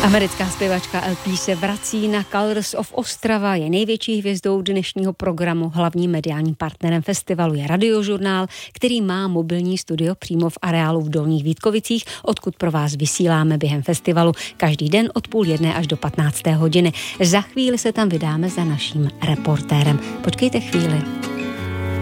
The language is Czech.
Americká zpěvačka LP se vrací na Colors of Ostrava, je největší hvězdou dnešního programu, hlavním mediálním partnerem festivalu je Radiožurnál, který má mobilní studio přímo v areálu v Dolních Vítkovicích, odkud pro vás vysíláme během festivalu každý den od 12:30 až do 15. hodiny. Za chvíli se tam vydáme za naším reportérem. Počkejte chvíli.